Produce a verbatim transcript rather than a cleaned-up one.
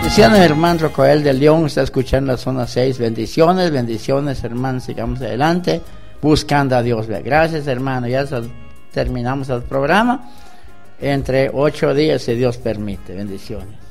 Bendiciones, hermano Rocoel de León, está escuchando la zona seis. Bendiciones, bendiciones, hermano. Sigamos adelante, buscando a Dios. Gracias, hermano. Ya terminamos el programa. Entre ocho días, si Dios permite. Bendiciones.